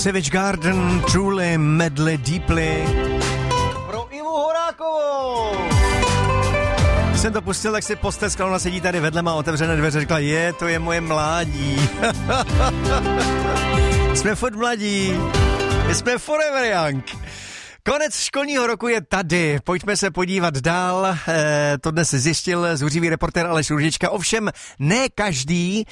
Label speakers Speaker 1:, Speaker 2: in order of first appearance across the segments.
Speaker 1: Savage Garden, Truly, Medley, Deeply. Pro Ivu Horákovou. Když jsem to pustil, tak si posteskal, ona sedí tady vedle, má otevřené dveře, řekla, to je moje mládí. Jsme furt mladí. Jsme forever young. Konec školního roku je tady. Pojďme se podívat dál. To dnes zjistil zuřivý reportér Aleš Růžička. Ovšem, ne každý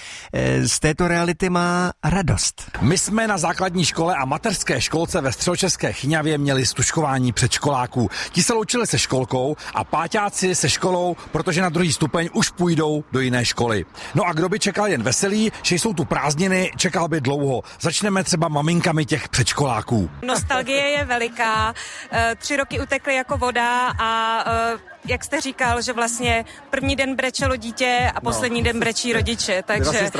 Speaker 1: z této reality má radost.
Speaker 2: My jsme na základní škole a mateřské školce ve Středočeské Chyňavě měli stužkování předškoláků. Ti se loučili se školkou a páťáci se školou, protože na druhý stupeň už půjdou do jiné školy. No a kdo by čekal jen veselý, že jsou tu prázdniny, čekal by dlouho. Začneme třeba maminkami těch předškoláků.
Speaker 3: Nostalgie je veliká. 3 roky utekly jako voda a jak jste říkal, že vlastně první den brečelo dítě a poslední den brečí rodiče, takže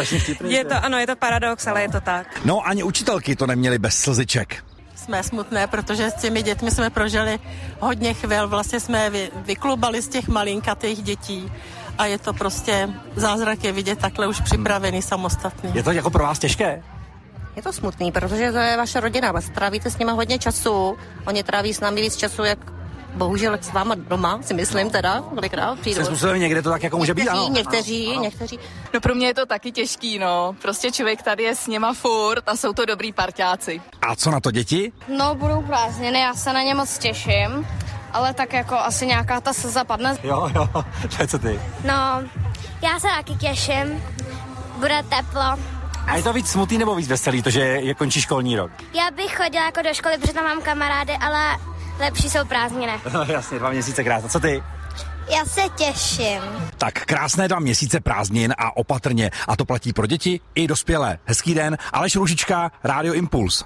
Speaker 3: je to paradox, ale je to tak.
Speaker 2: No ani učitelky to neměly bez slziček.
Speaker 4: Jsme smutné, protože s těmi dětmi jsme prožili hodně chvil, vlastně jsme vyklubali z těch malinkatých dětí a je to prostě zázrak je vidět takhle už připravený samostatný.
Speaker 2: Je to jako pro vás těžké?
Speaker 5: Je to smutný, protože to je vaše rodina, trávíte s nimi hodně času, oni tráví s námi víc času, jak bohužel s váma doma, si myslím teda, kolikrát přijdu.
Speaker 2: Způsobem někde to tak jako může být, ano.
Speaker 5: Někteří.
Speaker 6: No pro mě je to taky těžký, no. Prostě člověk tady je s nima furt a jsou to dobrý parťáci.
Speaker 2: A co na to děti?
Speaker 7: No budou prázdniny, já se na ně moc těším, ale tak jako asi nějaká ta slza padne.
Speaker 2: Jo, co ty?
Speaker 8: No, já se taky těším, bude teplo.
Speaker 2: A je to víc smutný nebo víc veselý, to, že je končí školní rok?
Speaker 8: Já bych chodila jako do školy, protože tam mám kamarády, ale lepší jsou prázdniny.
Speaker 2: Jasně, 2 měsíce krásné. Co ty?
Speaker 8: Já se těším.
Speaker 2: Tak krásné 2 měsíce prázdnin a opatrně. A to platí pro děti i dospělé. Hezký den, Aleš Růžička, Rádio Impuls.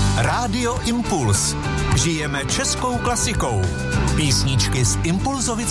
Speaker 9: Rádio Impuls. Žijeme českou klasikou. Písničky z Impulzových